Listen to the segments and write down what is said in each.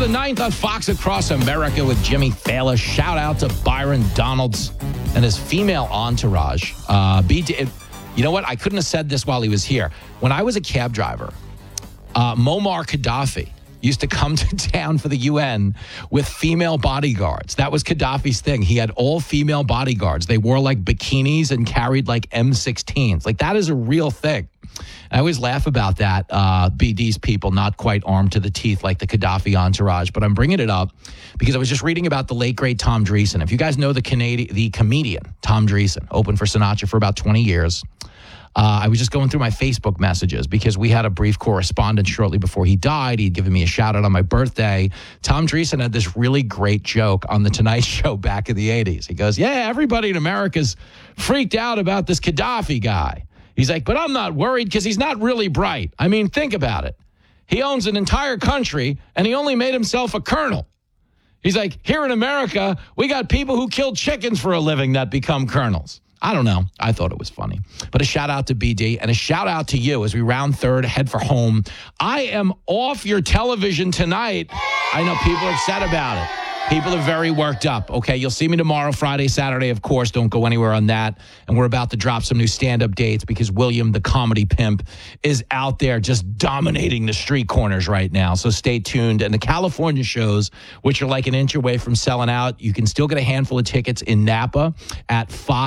the 9th on Fox Across America with Jimmy Fallon. Shout out to Byron Donalds and his female entourage. You know what? I couldn't have said this while he was here. When I was a cab driver, Muammar Gaddafi used to come to town for the UN with female bodyguards. That was Gaddafi's thing. He had all female bodyguards. They wore like bikinis and carried like M16s. Like that is a real thing. I always laugh about that. BD's people not quite armed to the teeth like the Gaddafi entourage. But I'm bringing it up because I was just reading about the late, great Tom Dreesen. If you guys know the comedian Tom Dreesen, opened for Sinatra for about 20 years. I was just going through my Facebook messages because we had a brief correspondence shortly before he died. He'd given me a shout out on my birthday. Tom Dreesen had this really great joke on The Tonight Show back in the 80s. He goes, yeah, everybody in America's freaked out about this Gaddafi guy. He's like, but I'm not worried because he's not really bright. I mean, think about it. He owns an entire country and he only made himself a colonel. He's like, here in America, we got people who kill chickens for a living that become colonels. I don't know. I thought it was funny. But a shout out to BD and a shout out to you as we round third, head for home. I am off your television tonight. I know people are upset about it. People are very worked up. Okay, you'll see me tomorrow, Friday, Saturday, of course. Don't go anywhere on that. And we're about to drop some new stand-up dates because William, the comedy pimp, is out there just dominating the street corners right now. So stay tuned. And the California shows, which are like an inch away from selling out, you can still get a handful of tickets in Napa at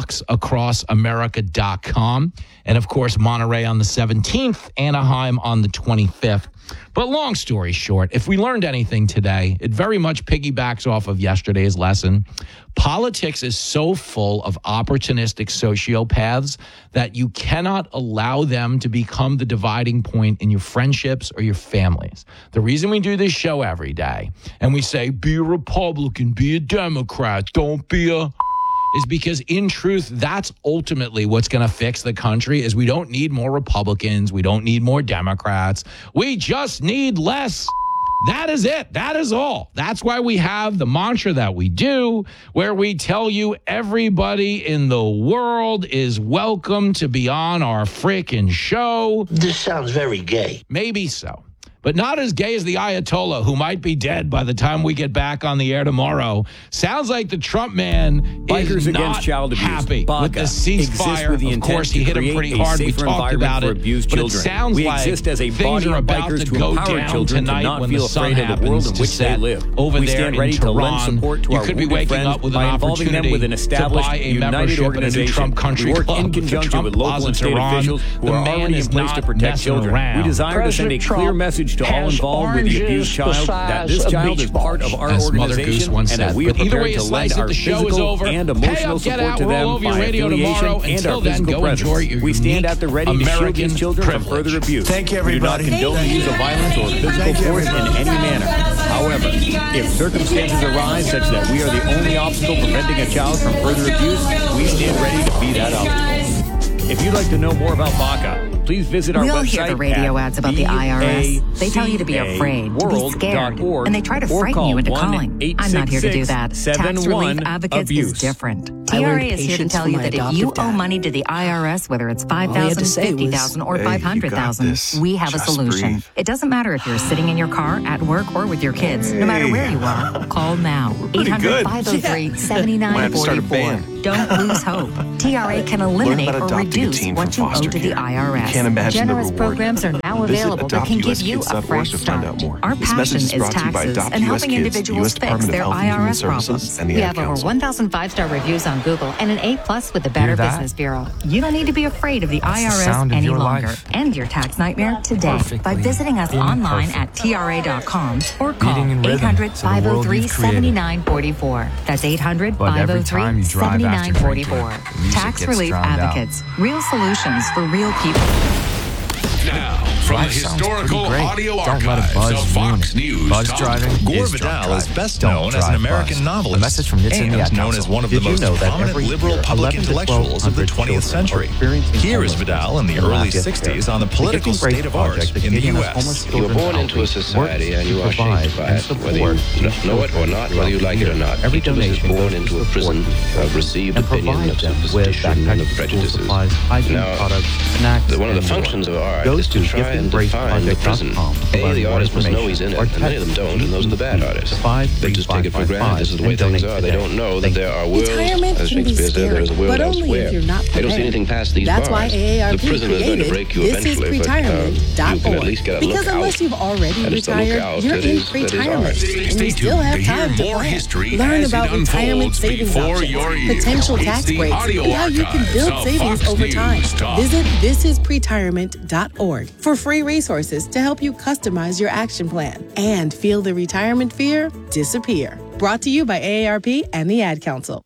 foxacrossamerica.com. And, of course, Monterey on the 17th, Anaheim on the 25th. But long story short, if we learned anything today, it very much piggybacks off of yesterday's lesson. Politics is so full of opportunistic sociopaths that you cannot allow them to become the dividing point in your friendships or your families. The reason we do this show every day and we say, be a Republican, be a Democrat, don't be a... is because in truth, that's ultimately what's going to fix the country is we don't need more Republicans. We don't need more Democrats. We just need less. That is it. That is all. That's why we have the mantra that we do, where we tell you everybody in the world is welcome to be on our frickin' show. This sounds very gay. Maybe so. But not as gay as the Ayatollah, who might be dead by the time we get back on the air tomorrow. Sounds like the Trump man is not happy with the ceasefire. Of course, he hit him pretty hard. We talked about it. But it sounds like things are about to go down tonight when the sun happens to set over there in Tehran. You could be waking up with an opportunity to buy a membership in a new Trump country club. In conjunction with local and state officials who are already in place to protect children. We desire to send a clear message to all involved with the abused child that this child is part of our organization and that we are prepared to lend our physical and emotional support to them by affiliation and our physical presence. We stand at the ready to shield these children from further abuse. Thank you, everybody. We do not condone the use of violence or physical force in any manner. However, if circumstances arise such that we are the only obstacle preventing a child from further abuse, we stand ready to be that obstacle. If you'd like to know more about VACA, please visit our website. We'll hear the radio ads about the IRS. They tell you to be afraid, to be scared, and they try to frighten you into calling. I'm not here to do that. Tax Relief Advocates is different. TRA is here to tell you that if you owe money to the IRS, whether it's $5,000, $50,000, or $500,000, we have a solution. It doesn't matter if you're sitting in your car, at work, or with your kids. No matter where you are, call now. 800-503-7944. Don't lose hope. TRA can eliminate or reduce what you owe to the IRS. Generous programs are now available that can give you a fresh start. Our passion is taxes and helping individuals fix their IRS problems. We have over 1,000 five-star reviews on Google and an A+ with the Better Business Bureau. You don't need to be afraid of the IRS any longer. End your tax nightmare today by visiting us online at TRA.com or call 800-503-7944. That's 800-503-7944. Tax Relief Advocates. Real solutions for real people. Now, from the historical audio archives of Fox News, Gore Vidal is best known as an American novelist and known as one of the most prominent liberal public intellectuals of the 20th century. Here is Vidal in the early 60s on the political state of art in the U.S. You were born into a society and you are shaped by it, whether you know it or not, whether you like it or not. Each of us is born into a prison of received opinion, of superstition, and of prejudices. Now, one of the functions of art is to try and define the prison. The artist must know he's in it, and many of them don't, and those are the bad artists. They just take it for granted. This is the way things are. They don't know that there are worlds, as Shakespeare said, there is a world elsewhere. They don't see anything past these bars. That's why AARP the prison is going to break you eventually, but you can at least get a look out. Because unless you've already retired, you're in pre-retirement, and you still have time to plan. Learn about retirement savings options, potential tax breaks, and how you can build savings over time. Visit thisispretirement.org for free resources to help you customize your action plan and feel the retirement fear disappear. Brought to you by AARP and the Ad Council.